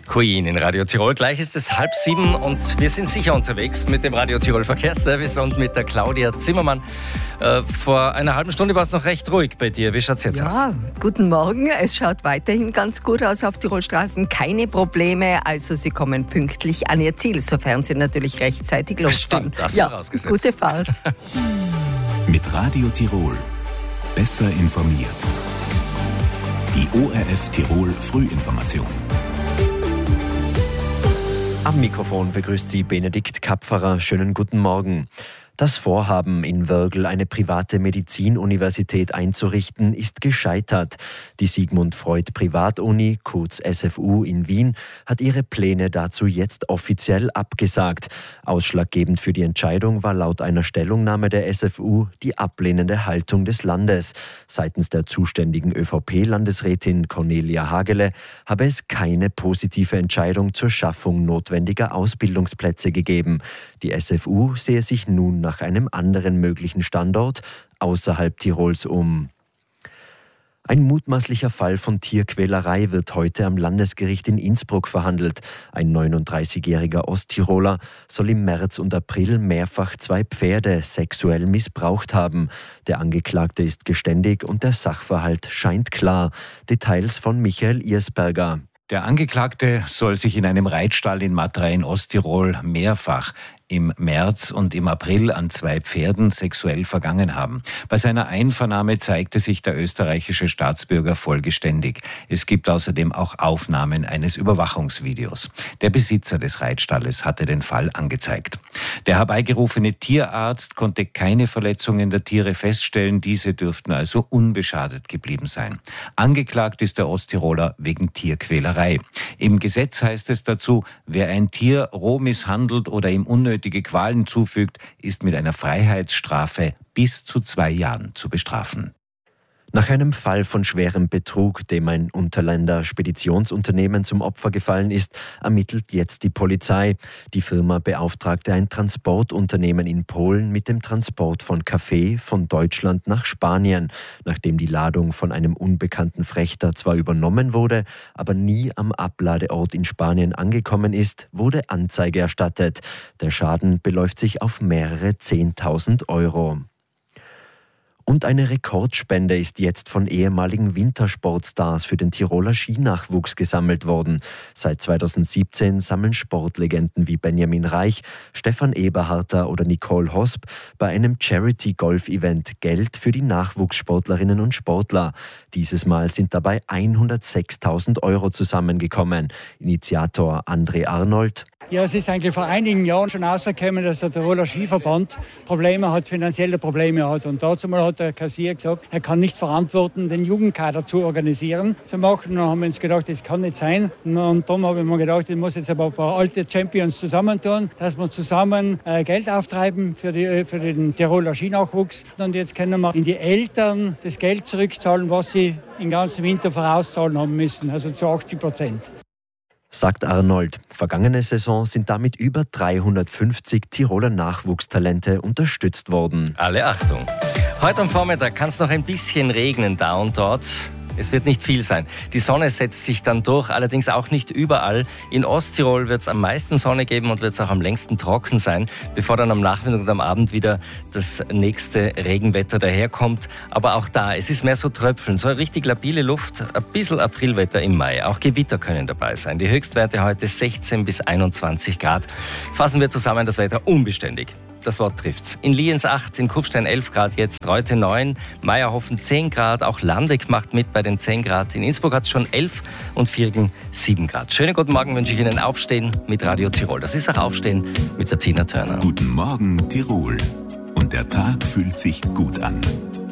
Queen in Radio Tirol. Gleich ist es 6:30 und wir sind sicher unterwegs mit dem Radio Tirol Verkehrsservice und mit der Claudia Zimmermann. Vor einer halben Stunde war es noch recht ruhig bei dir. Wie schaut es jetzt aus? Ja, guten Morgen. Es schaut weiterhin ganz gut aus auf Tirolstraßen. Keine Probleme. Also Sie kommen pünktlich an Ihr Ziel, sofern Sie natürlich rechtzeitig losfahren. Stimmt, das vorausgesetzt. Gute Fahrt. Mit Radio Tirol. Besser informiert. Die ORF Tirol Frühinformation. Am Mikrofon begrüßt Sie Benedikt Kapferer. Schönen guten Morgen. Das Vorhaben, in Wörgl eine private Medizinuniversität einzurichten, ist gescheitert. Die Sigmund Freud Privatuni, kurz SFU in Wien, hat ihre Pläne dazu jetzt offiziell abgesagt. Ausschlaggebend für die Entscheidung war laut einer Stellungnahme der SFU die ablehnende Haltung des Landes. Seitens der zuständigen ÖVP-Landesrätin Cornelia Hagele habe es keine positive Entscheidung zur Schaffung notwendiger Ausbildungsplätze gegeben. Die SFU sehe sich nun nach einem anderen möglichen Standort außerhalb Tirols um. Ein mutmaßlicher Fall von Tierquälerei wird heute am Landesgericht in Innsbruck verhandelt. Ein 39-jähriger Osttiroler soll im März und April mehrfach 2 Pferde sexuell missbraucht haben. Der Angeklagte ist geständig und der Sachverhalt scheint klar. Details von Michael Irsberger. Der Angeklagte soll sich in einem Reitstall in Matra in Osttirol mehrfach im März und im April an 2 Pferden sexuell vergangen haben. Bei seiner Einvernahme zeigte sich der österreichische Staatsbürger vollgeständig. Es gibt außerdem auch Aufnahmen eines Überwachungsvideos. Der Besitzer des Reitstalles hatte den Fall angezeigt. Der herbeigerufene Tierarzt konnte keine Verletzungen der Tiere feststellen. Diese dürften also unbeschadet geblieben sein. Angeklagt ist der Osttiroler wegen Tierquälerei. Im Gesetz heißt es dazu, wer ein Tier roh misshandelt oder ihm unnötige Qualen zufügt, ist mit einer Freiheitsstrafe bis zu 2 Jahren zu bestrafen. Nach einem Fall von schwerem Betrug, dem ein Unterländer Speditionsunternehmen zum Opfer gefallen ist, ermittelt jetzt die Polizei. Die Firma beauftragte ein Transportunternehmen in Polen mit dem Transport von Kaffee von Deutschland nach Spanien. Nachdem die Ladung von einem unbekannten Frechter zwar übernommen wurde, aber nie am Abladeort in Spanien angekommen ist, wurde Anzeige erstattet. Der Schaden beläuft sich auf mehrere 10.000 Euro. Und eine Rekordspende ist jetzt von ehemaligen Wintersportstars für den Tiroler Skinachwuchs gesammelt worden. Seit 2017 sammeln Sportlegenden wie Benjamin Reich, Stefan Eberharter oder Nicole Hosp bei einem Charity-Golf-Event Geld für die Nachwuchssportlerinnen und Sportler. Dieses Mal sind dabei 106.000 Euro zusammengekommen. Initiator André Arnold: Ja, es ist eigentlich vor einigen Jahren schon rausgekommen, dass der Tiroler Skiverband finanzielle Probleme hat. Und dazu mal hat der Kassier gesagt, er kann nicht verantworten, den Jugendkader zu organisieren, zu machen. Dann haben wir uns gedacht, das kann nicht sein. Und darum habe ich mir gedacht, ich muss jetzt aber ein paar alte Champions zusammentun, dass wir zusammen Geld auftreiben für den Tiroler Skinachwuchs. Und jetzt können wir in die Eltern das Geld zurückzahlen, was sie den ganzen Winter vorauszahlen haben müssen, also zu 80%. Sagt Arnold. Vergangene Saison sind damit über 350 Tiroler Nachwuchstalente unterstützt worden. Alle Achtung! Heute am Vormittag kann es noch ein bisschen regnen da und dort. Es wird nicht viel sein. Die Sonne setzt sich dann durch, allerdings auch nicht überall. In Osttirol wird es am meisten Sonne geben und wird es auch am längsten trocken sein, bevor dann am Nachmittag und am Abend wieder das nächste Regenwetter daherkommt. Aber auch da, es ist mehr so Tröpfeln, so eine richtig labile Luft, ein bisschen Aprilwetter im Mai. Auch Gewitter können dabei sein. Die Höchstwerte heute 16 bis 21 Grad. Fassen wir zusammen, das Wetter unbeständig. Das Wort trifft's. In Lienz 8, in Kufstein 11 Grad, jetzt Reute 9, Meierhofen 10 Grad, auch Landeck macht mit bei den 10 Grad. In Innsbruck hat es schon 11 und Viergen 7 Grad. Schönen guten Morgen wünsche ich Ihnen. Aufstehen mit Radio Tirol. Das ist auch Aufstehen mit der Tina Turner. Guten Morgen Tirol. Und der Tag fühlt sich gut an.